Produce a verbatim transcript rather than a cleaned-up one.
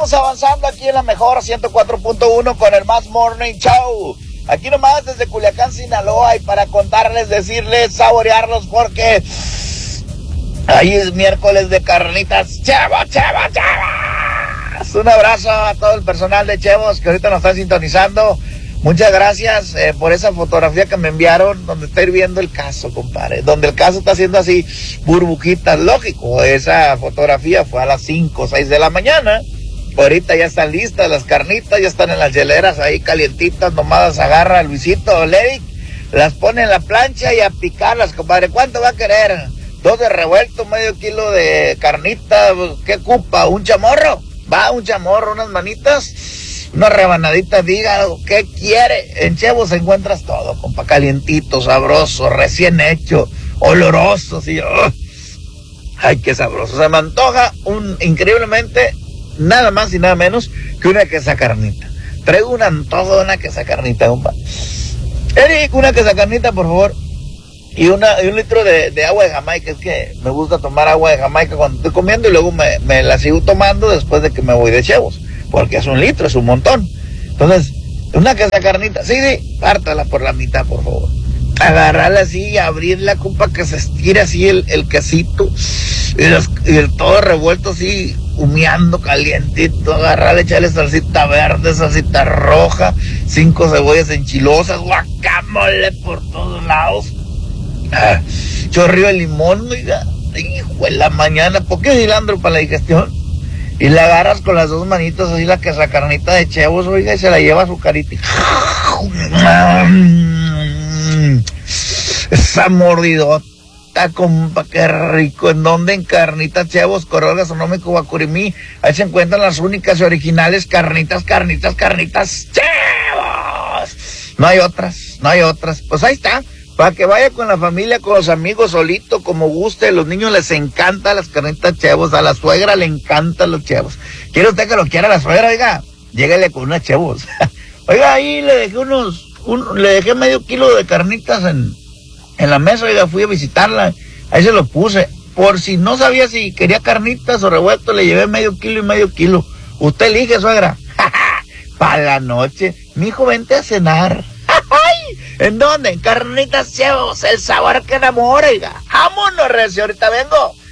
Seguimos avanzando aquí en la mejor ciento cuatro punto uno con el Más Morning Show. Aquí nomás desde Culiacán, Sinaloa, y para contarles, decirles, saborearlos, porque ahí es miércoles de carnitas. ¡Chevo, chevo, chevo! Un abrazo a todo el personal de Chevos que ahorita nos está sintonizando. Muchas gracias eh, por esa fotografía que me enviaron, donde está hirviendo el caso, compadre. Donde el caso está haciendo así burbujitas. Lógico, esa fotografía fue a las cinco o seis de la mañana. Ahorita ya están listas las carnitas, ya están en las hieleras ahí calientitas. Nomás las agarra Luisito Ledic, las pone en la plancha y a picarlas, compadre. ¿Cuánto va a querer? Dos de revuelto, medio kilo de carnita. ¿Qué cupa? ¿Un chamorro? Va, un chamorro, unas manitas, una rebanadita de hígado. ¿Qué quiere? En Chevos encuentras todo, compa, calientito, sabroso, recién hecho, oloroso, sí. Oh. Ay, qué sabroso. Se me antoja un, increíblemente, nada más y nada menos que una quesacarnita. Traigo un antojo de una quesacarnita, compa. Eric, una quesacarnita, por favor. Y, una, y un litro de, de agua de Jamaica. Es que me gusta tomar agua de Jamaica cuando estoy comiendo y luego me, me la sigo tomando después de que me voy de Chevos. Porque es un litro, es un montón. Entonces, una quesacarnita, sí, sí, pártala por la mitad, por favor. Agarrarla así y abrirla, compa, que se estire así el, el quesito. Y, los, y el todo revuelto así, humeando, calientito. Agarrarle, echarle salsita verde, salsita roja, cinco cebollas enchilosas, guacamole por todos lados. Ah, chorrillo de limón, oiga, hijo de la mañana, ¿por qué cilantro para la digestión? Y la agarras con las dos manitos así la quesacarnita de Chevos, oiga, y se la lleva a su carita. Esa mordidota, compa, qué rico. ¿En dónde? En Carnitas Chevos, Correo Gastronómico Guacurimí. Ahí se encuentran las únicas y originales carnitas, carnitas, carnitas Chevos. No hay otras, no hay otras. Pues ahí está. Para que vaya con la familia, con los amigos, solito, como guste. A los niños les encantan las carnitas Chevos. A la suegra le encantan los Chevos. ¿Quiere usted que lo quiera la suegra? Oiga, lléguele con unas Chevos. Oiga, ahí le dejé unos, un, le dejé medio kilo de carnitas en, en la mesa. Oiga, fui a visitarla. Ahí se lo puse. Por si no sabía si quería carnitas o revuelto, le llevé medio kilo y medio kilo. Usted elige, suegra. Para la noche. Mijo, vente a cenar. ¿En dónde? En Carnitas Chevos, el sabor que enamora, oiga. Vámonos, recio, ahorita vengo.